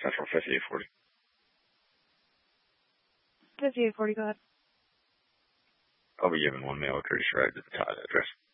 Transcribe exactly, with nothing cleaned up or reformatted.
Central fifty-eight forty. fifty-eight forty, go ahead. I'll be giving one mail courtesy ride to the Todd address.